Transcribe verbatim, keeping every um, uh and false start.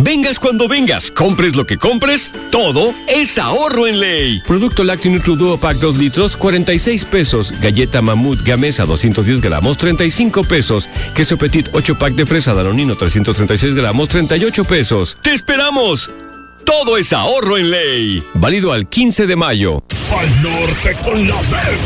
Vengas cuando vengas, compres lo que compres, todo es ahorro en Ley. Producto lácteo Nutriduo Pack dos litros, cuarenta y seis pesos. Galleta Mamut Gamesa doscientos diez gramos, treinta y cinco pesos. Queso Petit ocho pack de fresa Danonino trescientos treinta y seis gramos, treinta y ocho pesos. ¡Te esperamos! Todo es ahorro en Ley. Válido al quince de mayo. Al norte con la vez.